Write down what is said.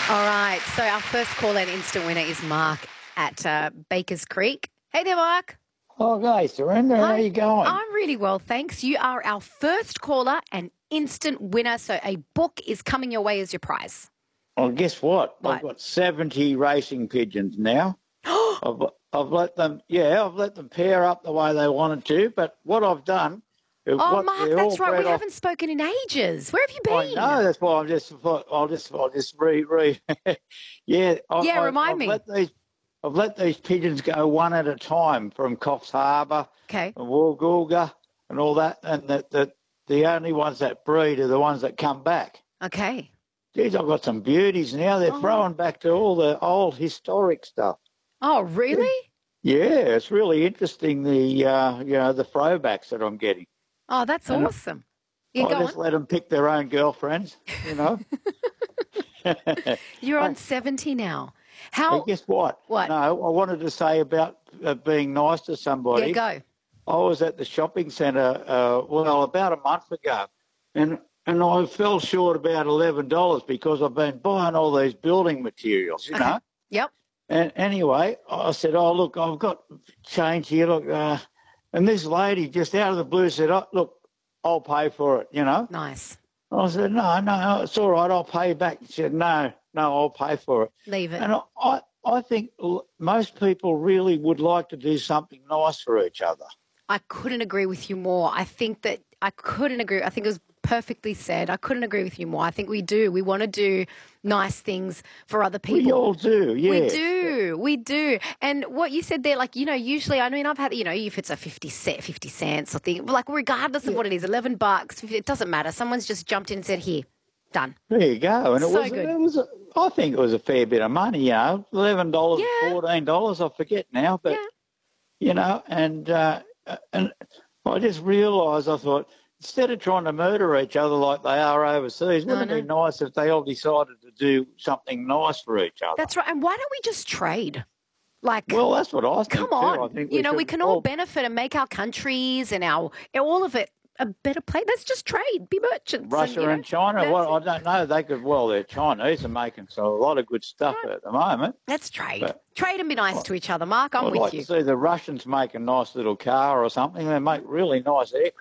All right, so our first call and instant winner is Mark at Bakers Creek. Hey there, Mark. Okay, Surrender, how Hi. you going? I'm really well, thanks. You are our first caller and instant winner, so a book is coming your way as your prize. Well, guess what? I've What? got 70 racing pigeons now. I've let them, I've let them pair up the way they wanted to. But what I've done, Oh, what Mark, they're all that's right. We bred off. haven't spoken in ages. Where have you I been? know that's why I'll just re. yeah, Yeah, remind I've me. let these pigeons go one at a time from Coffs Harbour Okay. and Woolgoolga and all that, and the only ones that breed are the ones that come back. Okay. Geez, I've got some beauties now. They're Oh, throwing back to all the old historic stuff. oh, really? Yeah, it's really interesting, the throwbacks that I'm getting. Oh, that's And awesome. You I go on. just let them pick their own girlfriends. You're on Hey, 70 now. hey, How? guess what? What? No, I wanted to say about being nice to Yeah, somebody. go. I was at the shopping centre, about a month ago, and I fell short about $11 because I've been buying all these building materials. Okay. Yep. And anyway, I said, "Oh, look, I've got change here. Look," and this lady just out of the blue said, "Oh, look, I'll pay for it." Nice. I said, "No, no, it's all right. I'll pay you back." She said, "No, no, I'll pay for it." Leave it. And I think most people really would like to do something nice for each other. I couldn't agree with you more. I think that I couldn't agree. I think it was perfectly said. I couldn't agree with you more. I think we do. We want to do nice things for other We people. all do, We yes. do. We do. And what you said there, usually, I mean, I've had, if it's a 50 cents or thing, like regardless of Yeah, what it is, $11, it doesn't matter. Someone's just jumped in and said, here, done. there you go. And So good. I think it was a fair bit of money, $11, Yeah. $14, I forget now, but Yeah. and I just realised, I thought, instead of trying to murder each other like they are overseas, No, wouldn't it be no. nice if they all decided to do something nice for each other? That's right. And why don't we just trade? Like, Well, that's what I come think too. I on. think You we know, we should can all all, benefit and make our countries and all of it a better place. Let's just trade, be merchants, and Russia and China, that's well, it. I don't know, they're Chinese are making a lot of good stuff Right. at the moment, Let's trade. but Trade and be nice to each other, Mark. I'm I'd with like to you. see the Russians make a nice little car or something. They make really nice aircraft.